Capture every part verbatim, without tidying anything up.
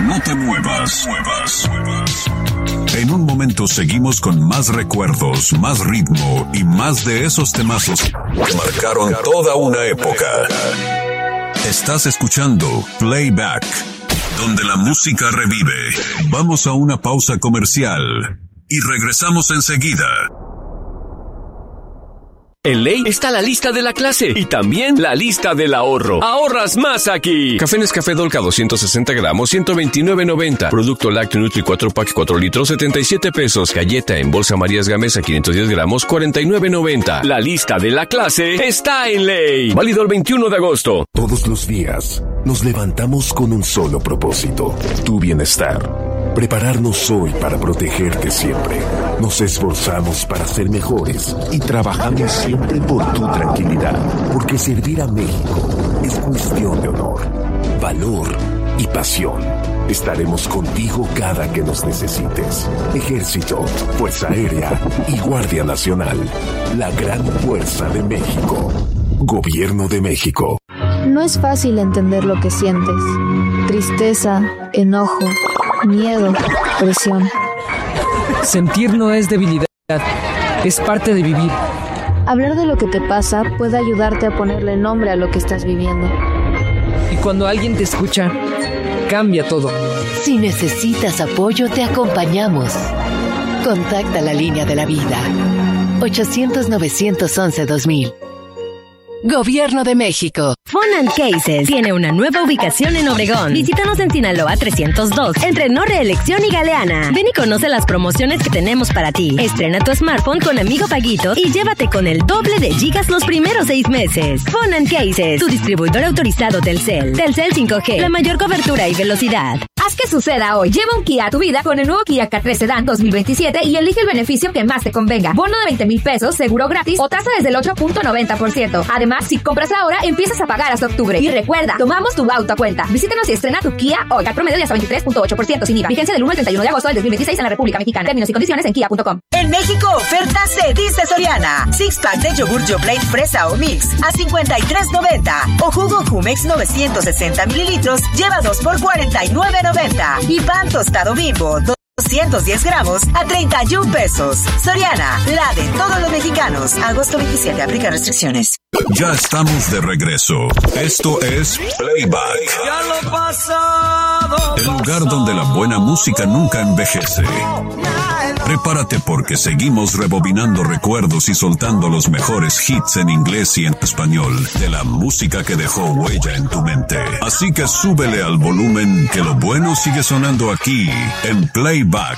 No te muevas, muevas, muevas. En un momento seguimos con más recuerdos, más ritmo y más de esos temazos que marcaron toda una época. Estás escuchando Playback, donde la música revive. Vamos a una pausa comercial y regresamos enseguida. En Ley está la lista de la clase y también la lista del ahorro. ¡Ahorras más aquí! Café Nescafé Dolca doscientos sesenta gramos, ciento veintinueve noventa. Producto lácteo Nutri cuatro pack cuatro litros, setenta y siete pesos. Galleta en bolsa Marías Gamesa quinientos diez gramos, cuarenta y nueve noventa. La lista de la clase está en Ley. Válido el veintiuno de agosto. Todos los días nos levantamos con un solo propósito: tu bienestar. Prepararnos hoy para protegerte siempre. Nos esforzamos para ser mejores y trabajamos siempre por tu tranquilidad. Porque servir a México es cuestión de honor, valor y pasión. Estaremos contigo cada que nos necesites. Ejército, Fuerza Aérea y Guardia Nacional. La gran fuerza de México. Gobierno de México. No es fácil entender lo que sientes. Tristeza, enojo, miedo, presión. Sentir no es debilidad, es parte de vivir. Hablar de lo que te pasa puede ayudarte a ponerle nombre a lo que estás viviendo. Y cuando alguien te escucha, cambia todo. Si necesitas apoyo, te acompañamos. Contacta la línea de la vida. ochocientos, novecientos once, dos mil. Gobierno de México. Fun and Cases tiene una nueva ubicación en Obregón. Visítanos en Sinaloa trescientos dos, entre No Reelección y Galeana. Ven y conoce las promociones que tenemos para ti. Estrena tu smartphone con Amigo Paguito y llévate con el doble de gigas los primeros seis meses. Fun and Cases, tu distribuidor autorizado Telcel. Telcel cinco G, la mayor cobertura y velocidad. Haz que suceda hoy. Lleva un Kia a tu vida con el nuevo Kia K tres Sedan dos mil veintisiete y elige el beneficio que más te convenga. Bono de veinte mil pesos, seguro gratis o tasa desde el ocho punto noventa por ciento. Además, si compras ahora, empiezas a pagar hasta octubre. Y recuerda, tomamos tu auto a cuenta. Visítanos y estrena tu Kia hoy. Al promedio de hasta veintitrés punto ocho por ciento sin I V A. Vigencia del uno al treinta y uno de agosto del dos mil veintiséis en la República Mexicana. Términos y condiciones en kia punto com. En México, ofertas se dice Soriana. Six pack de yogur Yoplait fresa o mix a cincuenta y tres noventa. O jugo Jumex novecientos sesenta mililitros, lleva dos por cuarenta y nueve noventa. Y pan tostado Bimbo, doscientos diez gramos a treinta y un pesos. Soriana, la de todos los mexicanos. Agosto veintisiete, aplica restricciones. Ya estamos de regreso. Esto es Playback. Ya lo pasado, el lugar donde la buena música nunca envejece. Prepárate porque seguimos rebobinando recuerdos y soltando los mejores hits en inglés y en español de la música que dejó huella en tu mente. Así que súbele al volumen que lo bueno sigue sonando aquí en Playback.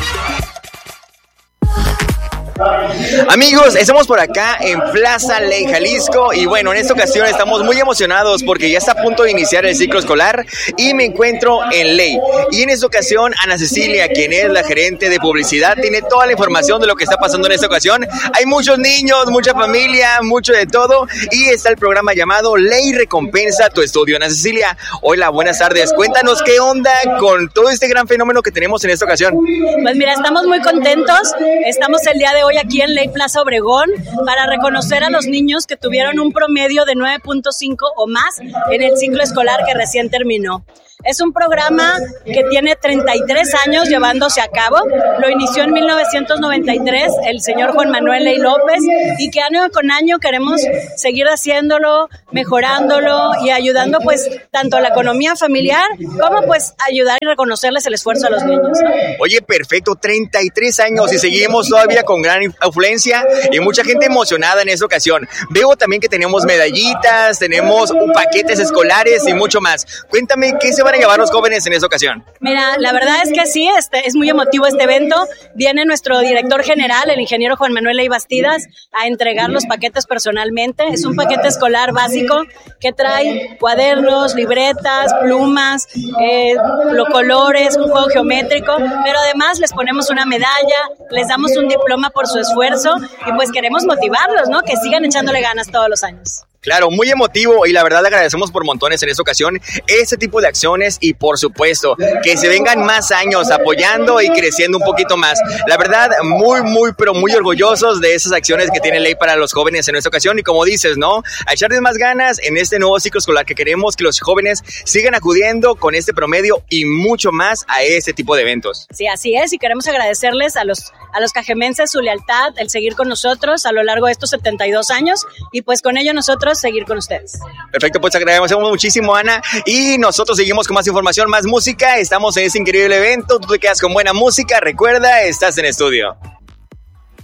Amigos, estamos por acá en Plaza Ley, Jalisco, y bueno, en esta ocasión estamos muy emocionados porque ya está a punto de iniciar el ciclo escolar y me encuentro en Ley. Y en esta ocasión, Ana Cecilia, quien es la gerente de publicidad, tiene toda la información de lo que está pasando en esta ocasión. Hay muchos niños, mucha familia, mucho de todo, y está el programa llamado Ley Recompensa Tu Estudio. Ana Cecilia, hola, buenas tardes. Cuéntanos qué onda con todo este gran fenómeno que tenemos en esta ocasión. Pues mira, estamos muy contentos. Estamos el día de hoy aquí en Ley Plaza Obregón para reconocer a los niños que tuvieron un promedio de nueve punto cinco o más en el ciclo escolar que recién terminó. Es un programa que tiene treinta y tres años llevándose a cabo. Lo inició en mil novecientos noventa y tres el señor Juan Manuel Ley López y que año con año queremos seguir haciéndolo, mejorándolo y ayudando pues tanto a la economía familiar como pues ayudar y reconocerles el esfuerzo a los niños, ¿no? Oye, perfecto, treinta y tres años y seguimos todavía con gran afluencia y mucha gente emocionada en esta ocasión. Veo también que tenemos medallitas, tenemos paquetes escolares y mucho más. Cuéntame, ¿qué se va a llevar los jóvenes en esta ocasión? Mira, la verdad es que sí, este, es muy emotivo este evento. Viene nuestro director general, el ingeniero Juan Manuel Ley Bastidas, a entregar los paquetes personalmente. Es un paquete escolar básico que trae cuadernos, libretas, plumas, eh, los colores, un juego geométrico, pero además les ponemos una medalla, les damos un diploma por su esfuerzo y pues queremos motivarlos, ¿no? Que sigan echándole ganas todos los años. Claro, muy emotivo y la verdad le agradecemos por montones en esta ocasión este tipo de acciones y por supuesto que se vengan más años apoyando y creciendo un poquito más. La verdad, muy, muy, pero muy orgullosos de esas acciones que tiene Ley para los jóvenes en esta ocasión y como dices, ¿no? A echarles más ganas en este nuevo ciclo escolar que queremos que los jóvenes sigan acudiendo con este promedio y mucho más a este tipo de eventos. Sí, así es y queremos agradecerles a los, a los cajemenses su lealtad, el seguir con nosotros a lo largo de estos setenta y dos años y pues con ello nosotros seguir con ustedes. Perfecto, pues agradecemos muchísimo, Ana, y nosotros seguimos con más información, más música, estamos en este increíble evento, tú te quedas con buena música, recuerda, estás en estudio.